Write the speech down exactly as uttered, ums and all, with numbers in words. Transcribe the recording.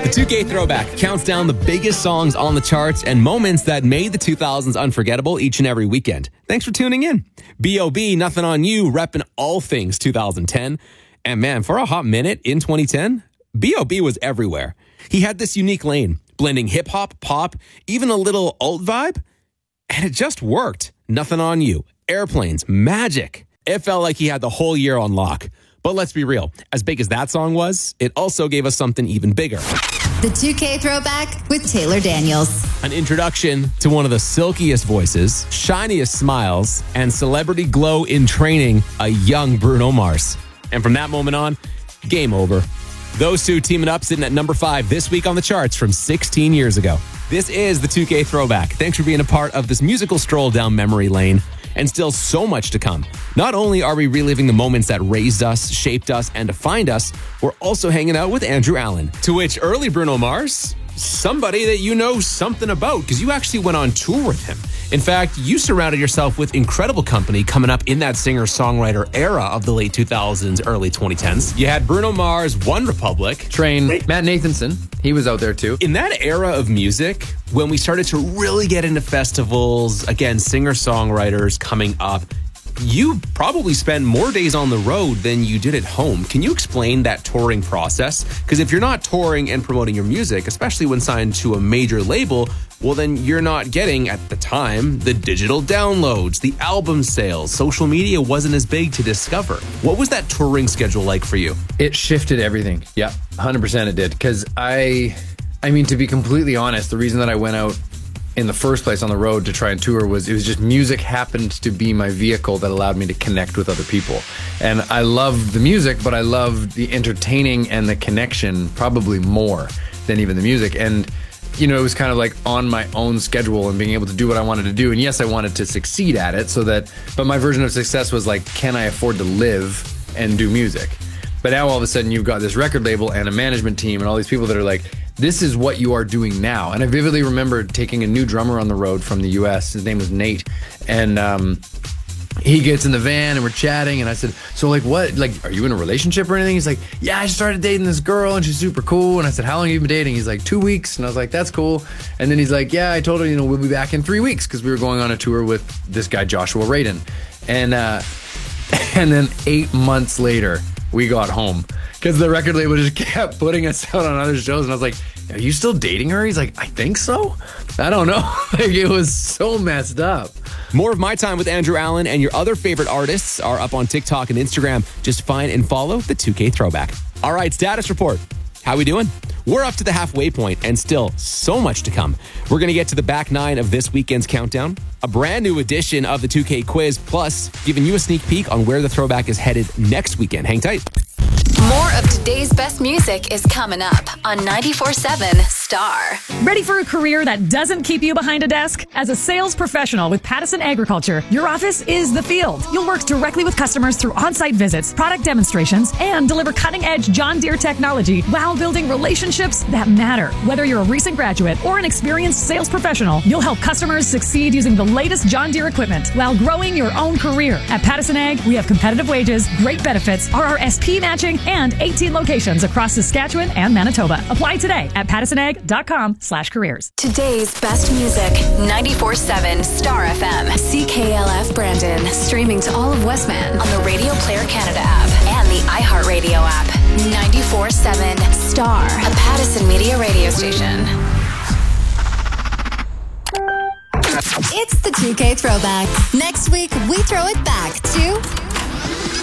The two K Throwback counts down the biggest songs on the charts and moments that made the two thousands unforgettable each and every weekend. Thanks for tuning in. B O B, Nothing on You, repping all things two thousand ten. And man, for a hot minute in twenty ten, B O B was everywhere. He had this unique lane, blending hip-hop, pop, even a little alt vibe, and it just worked. Nothing on You, Airplanes, Magic. It felt like he had the whole year on lock. But let's be real, as big as that song was, it also gave us something even bigger. The two K Throwback with Taylor Daniels. An introduction to one of the silkiest voices, shiniest smiles, and celebrity glow in training, a young Bruno Mars. And from that moment on, game over. Those two teaming up, sitting at number five this week on the charts from sixteen years ago. This is the two K Throwback. Thanks for being a part of this musical stroll down memory lane. And still so much to come. Not only are we reliving the moments that raised us, shaped us, and defined us, we're also hanging out with Andrew Allen. To which early Bruno Mars, somebody that you know something about, because you actually went on tour with him. In fact, you surrounded yourself with incredible company coming up in that singer-songwriter era of the late two thousands, early twenty tens. You had Bruno Mars, One Republic. Train Matt Nathanson. He was out there too. In that era of music, when we started to really get into festivals, again, singer-songwriters coming up, you probably spent more days on the road than you did at home. Can you explain that touring process? Because if you're not touring and promoting your music, especially when signed to a major label, well, then you're not getting, at the time, the digital downloads, the album sales. Social media wasn't as big to discover. What was that touring schedule like for you? It shifted everything. Yeah, one hundred percent it did. Because I, I mean, to be completely honest, the reason that I went out in the first place on the road to try and tour was it was just music happened to be my vehicle that allowed me to connect with other people. And I loved the music, but I loved the entertaining and the connection probably more than even the music. And, you know, it was kind of like on my own schedule and being able to do what I wanted to do. And yes, I wanted to succeed at it so that, but my version of success was like, can I afford to live and do music? But now all of a sudden you've got this record label and a management team and all these people that are like, this is what you are doing now. And I vividly remember taking a new drummer on the road from the U S. His name was Nate. And um, he gets in the van and we're chatting. And I said, so like what, like, are you in a relationship or anything? He's like, yeah, I started dating this girl and she's super cool. And I said, how long have you been dating? He's like, two weeks. And I was like, that's cool. And then he's like, yeah, I told her, you know, we'll be back in three weeks because we were going on a tour with this guy, Joshua Radin. And, uh, and then eight months later, we got home because the record label just kept putting us out on other shows. And I was like, are you still dating her? He's like, I think so. I don't know. Like, it was so messed up. More of my time with Andrew Allen and your other favorite artists are up on TikTok and Instagram. Just find and follow the two K Throwback. All right, status report. How we doing? We're up to the halfway point and still so much to come. We're going to get to the back nine of this weekend's countdown, a brand new edition of the two K quiz, plus giving you a sneak peek on where the throwback is headed next weekend. Hang tight. More of today's best music is coming up on ninety-four seven Star. Ready for a career that doesn't keep you behind a desk? As a sales professional with Pattison Agriculture, your office is the field. You'll work directly with customers through on-site visits, product demonstrations, and deliver cutting-edge John Deere technology while building relationships that matter. Whether you're a recent graduate or an experienced sales professional, you'll help customers succeed using the latest John Deere equipment while growing your own career. At Pattison Ag, we have competitive wages, great benefits, R R S P matching, and eighteen locations across Saskatchewan and Manitoba. Apply today at pattisonag.com slash careers. Today's best music, ninety-four seven Star F M. C K L F Brandon, streaming to all of Westman on the Radio Player Canada app and the iHeartRadio app. ninety-four seven Star, a Pattison Media radio station. It's the two K Throwback. Next week, we throw it back to